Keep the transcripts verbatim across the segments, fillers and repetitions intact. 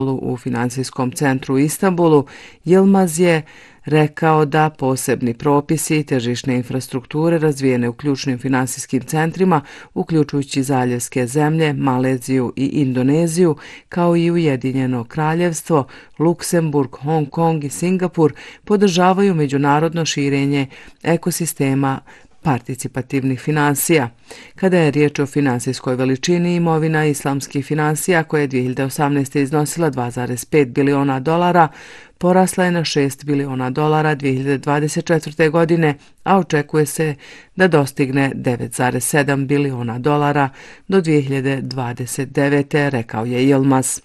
u financijskom centru u Istanbulu, Yilmaz je rekao da posebni propisi i tržišne infrastrukture razvijene u ključnim finansijskim centrima, uključujući zaljevske zemlje, Maleziju i Indoneziju, kao i Ujedinjeno kraljevstvo, Luksemburg, Hong Kong i Singapur, podržavaju međunarodno širenje ekosistema participativnih finansija. Kada je riječ o finansijskoj veličini, imovina islamskih finansija, koja je dvije hiljade osamnaeste. iznosila dva zarez pet biliona dolara, porasla je na šest biliona dolara dvije hiljade dvadeset četvrte. godine, a očekuje se da dostigne devet zarez sedam biliona dolara do dvije hiljade dvadeset devete. rekao je Yilmaz.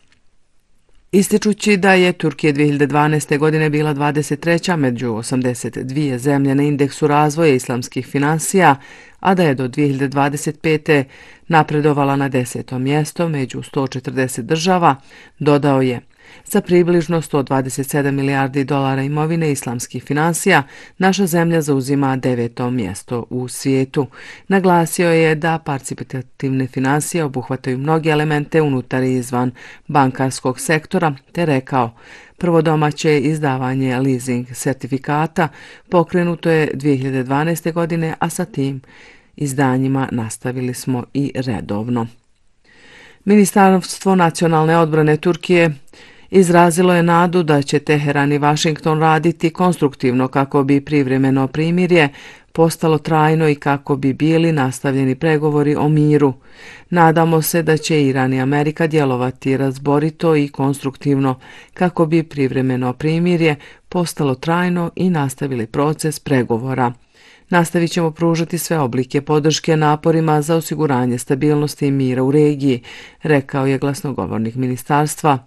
Ističući da je Turkija dvije hiljade dvanaeste. godine bila dvadeset treća među osamdeset dvije zemlje na indeksu razvoja islamskih finansija, a da je do dvije hiljade dvadeset pete. napredovala na deseto mjesto među sto četrdeset država, dodao je: Sa približno sto dvadeset sedam milijardi dolara imovine islamskih finansija, naša zemlja zauzima deveto mjesto u svijetu. Naglasio je da participativne finansije obuhvataju mnoge elemente unutar i izvan bankarskog sektora, te rekao: Prvo domaće izdavanje leasing sertifikata pokrenuto je dvije hiljade dvanaeste. godine, a sa tim izdanjima nastavili smo i redovno. Ministarstvo nacionalne odbrane Turkije izrazilo je nadu da će Teheran i Vašington raditi konstruktivno kako bi privremeno primirje postalo trajno i kako bi bili nastavljeni pregovori o miru. Nadamo se da će Iran i Amerika djelovati razborito i konstruktivno kako bi privremeno primirje postalo trajno i nastavili proces pregovora. Nastavit ćemo pružati sve oblike podrške naporima za osiguranje stabilnosti i mira u regiji, rekao je glasnogovornik ministarstva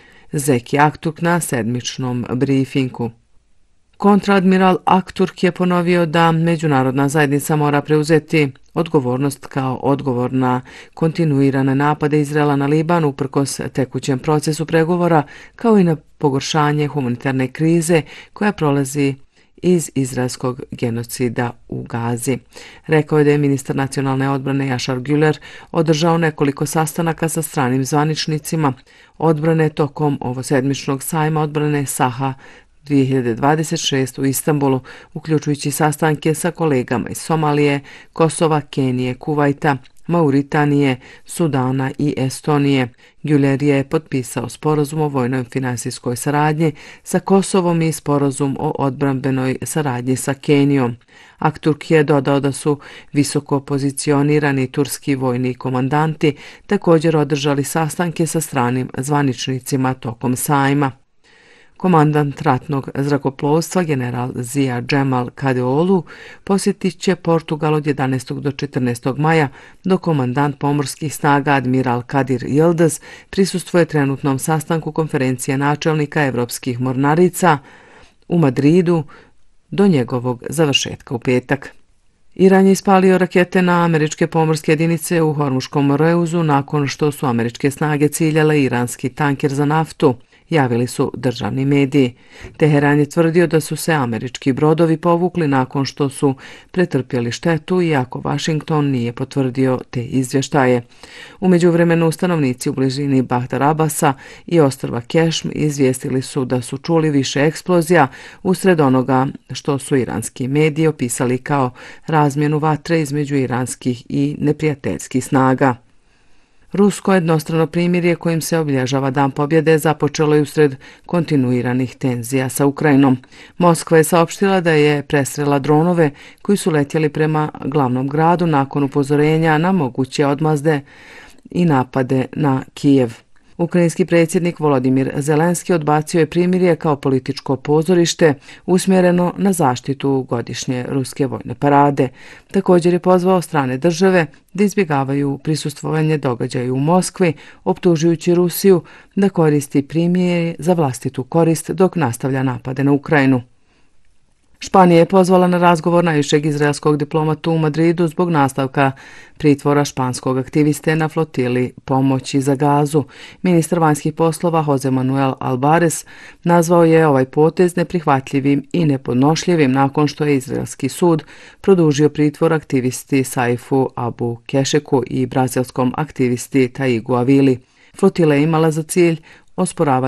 Zeki Akturk na sedmičnom brifingu. Kontradmiral Akturk je ponovio da međunarodna zajednica mora preuzeti odgovornost kao odgovor na kontinuirane napade Izraela na Liban uprkos tekućem procesu pregovora, kao i na pogoršanje humanitarne krize koja prolazi iz izraelskog genocida u Gazi. Rekao je da je ministar nacionalne odbrane Yashar Güler održao nekoliko sastanaka sa stranim zvaničnicima odbrane tokom ovosedmičnog sajma odbrane Saha dvije hiljade dvadeset šeste. u Istanbulu, uključujući sastanke sa kolegama iz Somalije, Kosova, Kenije, Kuvajta, Mauritanije, Sudana i Estonije. Güler je potpisao sporazum o vojnoj finansijskoj saradnji sa Kosovom i sporazum o odbrambenoj saradnji sa Kenijom. Akturk je dodao da su visoko pozicionirani turski vojni komandanti također održali sastanke sa stranim zvaničnicima tokom sajma. Komandant ratnog zrakoplovstva general Zia Cemal Kadeolu posjetit će Portugal od jedanaestog do četrnaestog maja, dok komandant pomorskih snaga admiral Kadir Yıldız prisustvuje trenutnom sastanku konferencije načelnika evropskih mornarica u Madridu do njegovog završetka u petak. Iran je ispalio rakete na američke pomorske jedinice u Hormuškom Moreuzu nakon što su američke snage ciljale iranski tanker za naftu, javili su državni mediji. Teheran je tvrdio da su se američki brodovi povukli nakon što su pretrpjeli štetu, iako Vašington nije potvrdio te izvještaje. U međuvremenu stanovnici u blizini Bahdar Abasa i ostrva Kešm izvijestili su da su čuli više eksplozija usred onoga što su iranski mediji opisali kao razmjenu vatre između iranskih i neprijateljskih snaga. Rusko jednostrano primirje kojim se obilježava Dan pobjede započelo je usred kontinuiranih tenzija sa Ukrajinom. Moskva je saopštila da je presrela dronove koji su letjeli prema glavnom gradu nakon upozorenja na moguće odmazde i napade na Kijev. Ukrajinski predsjednik Volodimir Zelenski odbacio je primirje kao političko pozorište usmjereno na zaštitu godišnje ruske vojne parade. Također je pozvao strane države da izbjegavaju prisustvovanje događaju u Moskvi, optužujući Rusiju da koristi primirje za vlastitu korist dok nastavlja napade na Ukrajinu. Španija je pozvala na razgovor najvišeg izraelskog diplomatu u Madridu zbog nastavka pritvora španskog aktiviste na flotili pomoći za Gazu. Ministar vanjskih poslova Jose Manuel Albares nazvao je ovaj potez neprihvatljivim i nepodnošljivim nakon što je izraelski sud produžio pritvor aktivisti Saifu Abu Kešeku i brazilskom aktivisti Taigu Avili. Flotila je imala za cilj osporava